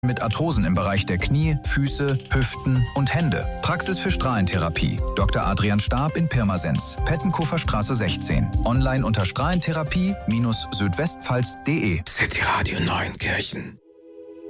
mit Arthrosen im Bereich der Knie, Füße, Hüften und Hände. Praxis für Strahlentherapie. Dr. Adrian Stab in Pirmasens. Pettenkofer Straße 16. Online unter strahlentherapie-südwestpfalz.de. City Radio Neunkirchen.